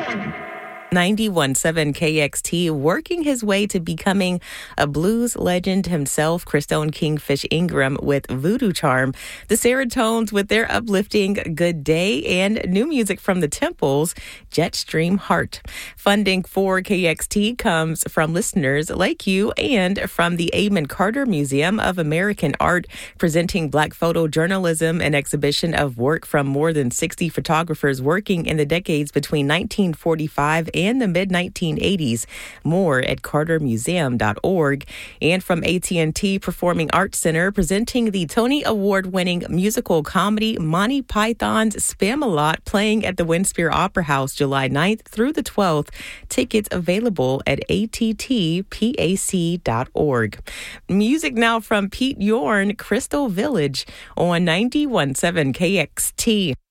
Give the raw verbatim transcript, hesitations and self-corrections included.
ninety-one point seven K X T, working his way to becoming a blues legend himself, Christone Kingfish Ingram with Voodoo Charm, the Serotones with their uplifting Good Day, and new music from the Temples, Jetstream Heart. Funding for K X T comes from listeners like you and from the Amon Carter Museum of American Art, presenting Black photojournalism, an exhibition of work from more than sixty photographers working in the decades between nineteen forty-five and the mid nineteen eighties. More at carter museum dot org. And from A T and T Performing Arts Center, presenting the Tony Award-winning musical comedy Monty Python's Spamalot, playing at the Winspear Opera House July ninth through the twelfth. Tickets available at A T T pac dot org. Music now from Pete Yorn, Crystal Village on ninety-one point seven K X T.